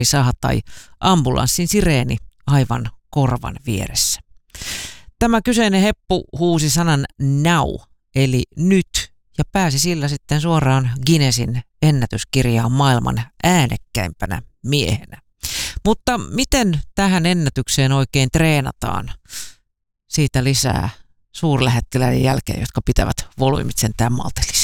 saha tai ambulanssin sireeni aivan korvan vieressä. Tämä kyseinen heppu huusi sanan now, eli nyt, ja pääsi sillä sitten suoraan Guinnessin ennätyskirjaan maailman äänekkäimpänä miehenä. Mutta miten tähän ennätykseen oikein treenataan? Siitä lisää suurlähettiläiden jälkeen, jotka pitävät volyymit sentään maltillisesti.